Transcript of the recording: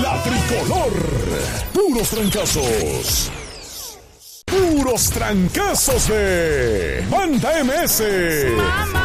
La Tricolor. Puros trancazos. Puros trancazos de Banda MS.